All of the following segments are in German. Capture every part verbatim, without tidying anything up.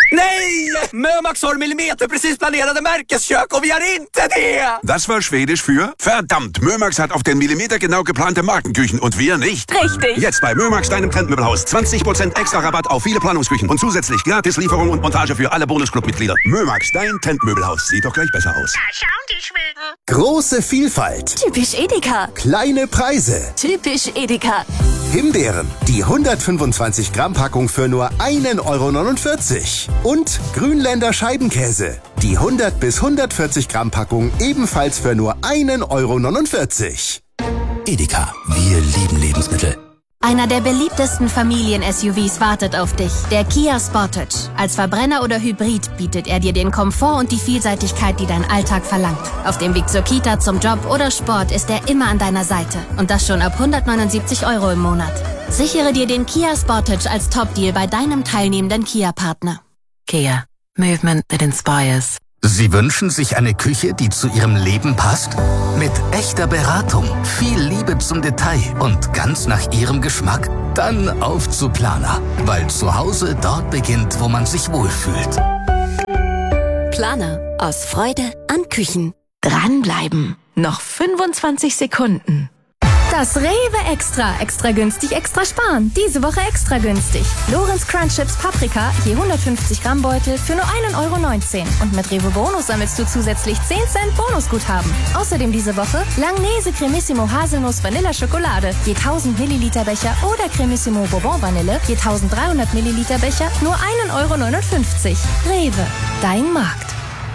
Nej! Mömax har millimeterprecis planerade Märkeskök och vi har inte det! Das war Schwedisch für verdammt. Mömax hat auf den Millimeter genau geplante Markenküchen und wir nicht. Richtig. Jetzt bei Mömax, deinem Trendmöbelhaus. zwanzig Prozent extra Rabatt auf viele Planungsküchen und zusätzlich gratis Lieferung und Montage für alle Bonusclub-Mitglieder. Mömax, dein Trendmöbelhaus. Sieht doch gleich besser aus. Da schauen die Schweden. Große Vielfalt. Typisch Edeka. Kleine Preise. Typisch Edeka. Himbeeren. Die hundertfünfundzwanzig Gramm Packung für nur einen Euro neunundvierzig. Und Grünländer Scheibenkäse. Die hundert bis hundertvierzig Gramm Packung ebenfalls für nur einen Euro neunundvierzig. Edeka. Wir lieben Lebensmittel. Einer der beliebtesten Familien-S U Vs wartet auf dich, der Kia Sportage. Als Verbrenner oder Hybrid bietet er dir den Komfort und die Vielseitigkeit, die dein Alltag verlangt. Auf dem Weg zur Kita, zum Job oder Sport ist er immer an deiner Seite. Und das schon ab hundertneunundsiebzig Euro im Monat. Sichere dir den Kia Sportage als Top-Deal bei deinem teilnehmenden Kia-Partner. Kia. Movement that inspires. Sie wünschen sich eine Küche, die zu Ihrem Leben passt? Mit echter Beratung, viel Liebe zum Detail und ganz nach Ihrem Geschmack? Dann auf zu Plana, weil zu Hause dort beginnt, wo man sich wohlfühlt. Plana. Aus Freude an Küchen. Dranbleiben. Noch fünfundzwanzig Sekunden. Das Rewe Extra. Extra günstig, extra sparen. Diese Woche extra günstig. Lorenz Crunch Chips Paprika, je hundertfünfzig Gramm Beutel für nur einen Euro neunzehn. Und mit Rewe Bonus sammelst du zusätzlich zehn Cent Bonusguthaben. Außerdem diese Woche Langnese Cremissimo Haselnuss Vanilla Schokolade, je tausend Milliliter Becher oder Cremissimo Bourbon Vanille, je tausenddreihundert Milliliter Becher, nur einen Euro neunundfünfzig. Rewe, dein Markt.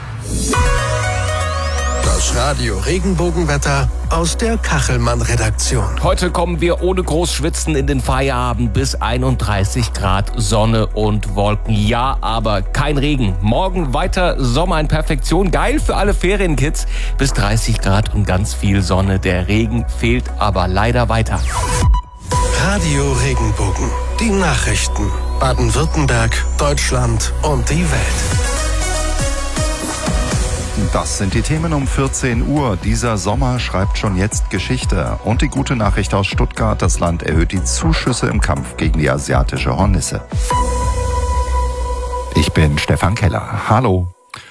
Das Radio Regenbogenwetter aus der Kachelmann-Redaktion. Heute kommen wir ohne Großschwitzen in den Feierabend bis einunddreißig Grad Sonne und Wolken. Ja, aber kein Regen. Morgen weiter Sommer in Perfektion. Geil für alle Ferienkids. Bis dreißig Grad und ganz viel Sonne. Der Regen fehlt aber leider weiter. Radio Regenbogen. Die Nachrichten. Baden-Württemberg, Deutschland und die Welt. Das sind die Themen um vierzehn Uhr. Dieser Sommer schreibt schon jetzt Geschichte. Und die gute Nachricht aus Stuttgart: Das Land erhöht die Zuschüsse im Kampf gegen die asiatische Hornisse. Ich bin Stefan Keller. Hallo.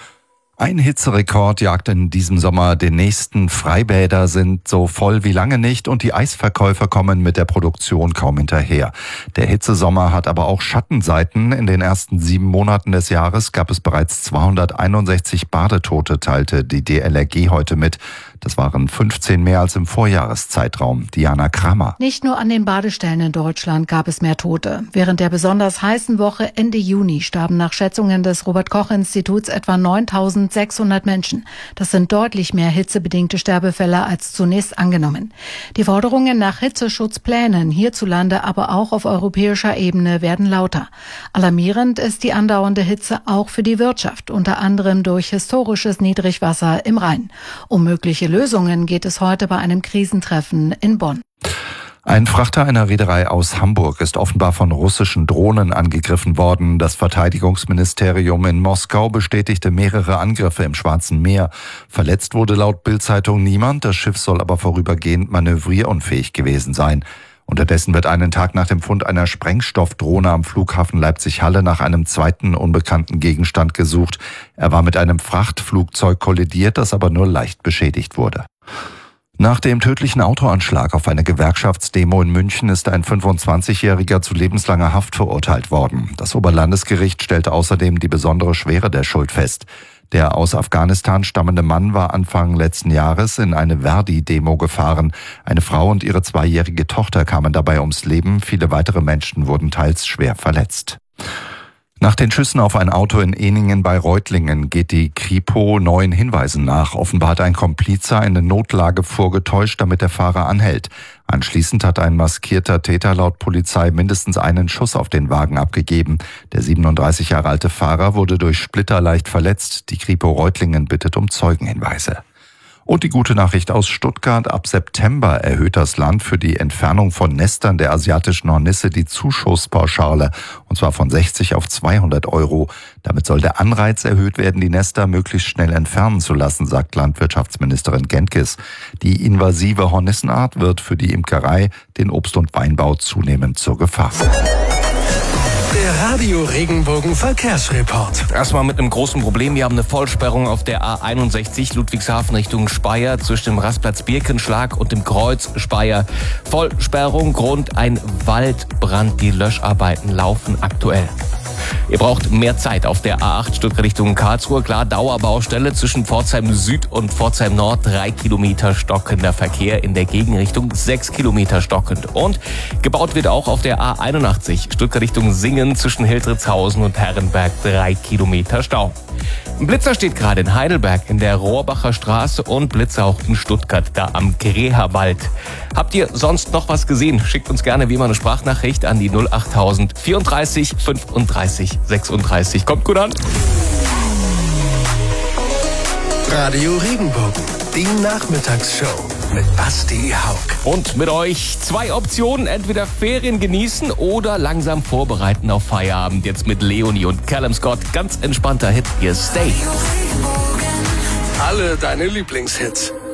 Ein Hitzerekord jagt in diesem Sommer den nächsten. Freibäder sind so voll wie lange nicht und die Eisverkäufer kommen mit der Produktion kaum hinterher. Der Hitzesommer hat aber auch Schattenseiten. In den ersten sieben Monaten des Jahres gab es bereits zweihunderteinundsechzig Badetote, teilte die D L R G heute mit. Das waren fünfzehn mehr als im Vorjahreszeitraum. Diana Kramer. Nicht nur an den Badestellen in Deutschland gab es mehr Tote. Während der besonders heißen Woche Ende Juni starben nach Schätzungen des Robert-Koch-Instituts etwa neuntausendsechshundert Menschen. Das sind deutlich mehr hitzebedingte Sterbefälle als zunächst angenommen. Die Forderungen nach Hitzeschutzplänen hierzulande, aber auch auf europäischer Ebene werden lauter. Alarmierend ist die andauernde Hitze auch für die Wirtschaft, unter anderem durch historisches Niedrigwasser im Rhein. Um mögliche Lösungen geht es heute bei einem Krisentreffen in Bonn. Ein Frachter einer Reederei aus Hamburg ist offenbar von russischen Drohnen angegriffen worden. Das Verteidigungsministerium in Moskau bestätigte mehrere Angriffe im Schwarzen Meer. Verletzt wurde laut Bild-Zeitung niemand. Das Schiff soll aber vorübergehend manövrierunfähig gewesen sein. Unterdessen wird einen Tag nach dem Fund einer Sprengstoffdrohne am Flughafen Leipzig-Halle nach einem zweiten unbekannten Gegenstand gesucht. Er war mit einem Frachtflugzeug kollidiert, das aber nur leicht beschädigt wurde. Nach dem tödlichen Autoanschlag auf eine Gewerkschaftsdemo in München ist ein fünfundzwanzigjähriger zu lebenslanger Haft verurteilt worden. Das Oberlandesgericht stellte außerdem die besondere Schwere der Schuld fest. Der aus Afghanistan stammende Mann war Anfang letzten Jahres in eine Verdi-Demo gefahren. Eine Frau und ihre zweijährige Tochter kamen dabei ums Leben. Viele weitere Menschen wurden teils schwer verletzt. Nach den Schüssen auf ein Auto in Ehningen bei Reutlingen geht die Kripo neuen Hinweisen nach. Offenbar hat ein Komplize eine Notlage vorgetäuscht, damit der Fahrer anhält. Anschließend hat ein maskierter Täter laut Polizei mindestens einen Schuss auf den Wagen abgegeben. Der siebenunddreißig Jahre alte Fahrer wurde durch Splitter leicht verletzt. Die Kripo Reutlingen bittet um Zeugenhinweise. Und die gute Nachricht aus Stuttgart: Ab September erhöht das Land für die Entfernung von Nestern der asiatischen Hornisse die Zuschusspauschale, und zwar von sechzig auf zweihundert Euro. Damit soll der Anreiz erhöht werden, die Nester möglichst schnell entfernen zu lassen, sagt Landwirtschaftsministerin Genkes. Die invasive Hornissenart wird für die Imkerei, den Obst- und Weinbau zunehmend zur Gefahr. Der Radio Regenbogen Verkehrsreport. Erstmal mit einem großen Problem. Wir haben eine Vollsperrung auf der A einundsechzig Ludwigshafen Richtung Speyer zwischen dem Rastplatz Birkenschlag und dem Kreuz Speyer. Vollsperrung, Grund ein Waldbrand. Die Löscharbeiten laufen aktuell. Ihr braucht mehr Zeit auf der A acht Stuttgart Richtung Karlsruhe. Klar, Dauerbaustelle zwischen Pforzheim Süd und Pforzheim Nord. Drei Kilometer stockender Verkehr, in der Gegenrichtung sechs Kilometer stockend. Und gebaut wird auch auf der A einundachtzig Stuttgart Richtung Singen zwischen Hildritzhausen und Herrenberg. Drei Kilometer Stau. Ein Blitzer steht gerade in Heidelberg in der Rohrbacher Straße und Blitzer auch in Stuttgart, da am Greherwald. Habt ihr sonst noch was gesehen? Schickt uns gerne wie immer eine Sprachnachricht an die null achttausend vierunddreißig fünfunddreißig sechsunddreißig. Kommt gut an. Radio Regenbogen, die Nachmittagsshow mit Basti Haug. Und mit euch zwei Optionen, entweder Ferien genießen oder langsam vorbereiten auf Feierabend. Jetzt mit Leonie und Callum Scott, ganz entspannter Hit, ihr Stay. Alle deine Lieblingshits.